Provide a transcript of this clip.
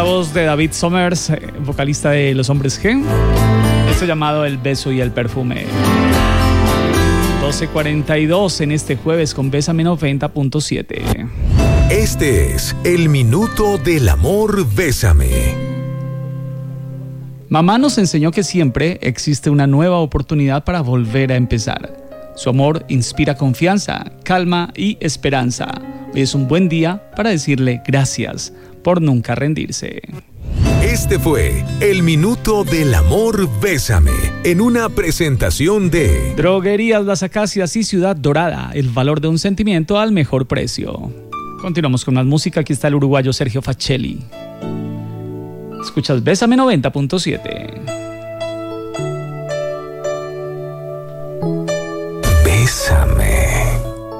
la voz de David Summers, vocalista de Los Hombres G. Esto llamado El beso y el perfume. 12:42 en este jueves con Bésame 90.7. Este es el Minuto del Amor Bésame. Mamá nos enseñó que siempre existe una nueva oportunidad para volver a empezar. Su amor inspira confianza, calma y esperanza. Hoy es un buen día para decirle gracias por nunca rendirse. Este fue el Minuto del Amor Bésame, en una presentación de Droguerías Las Acacias y Ciudad Dorada, el valor de un sentimiento al mejor precio. Continuamos con más música, aquí está el uruguayo Sergio Facelli. Escuchas Bésame 90.7.